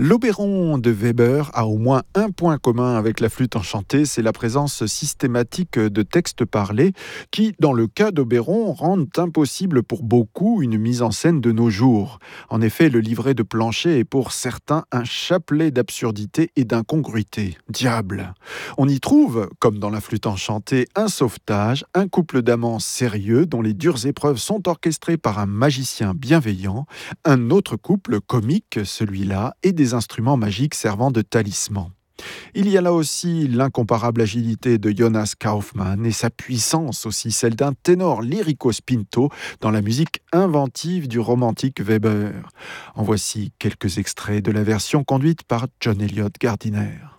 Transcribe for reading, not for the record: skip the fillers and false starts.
L'Oberon de Weber a au moins un point commun avec la flûte enchantée, c'est la présence systématique de textes parlés qui, dans le cas d'Oberon, rendent impossible pour beaucoup une mise en scène de nos jours. En effet, le livret de Plancher est pour certains un chapelet d'absurdité et d'incongruité. Diable! On y trouve, comme dans la flûte enchantée, un sauvetage, un couple d'amants sérieux dont les dures épreuves sont orchestrées par un magicien bienveillant, un autre couple comique, celui-là, et des instruments magiques servant de talisman. Il y a là aussi l'incomparable agilité de Jonas Kaufmann et sa puissance aussi, celle d'un ténor lyrico spinto dans la musique inventive du romantique Weber. En voici quelques extraits de la version conduite par John Eliot Gardiner.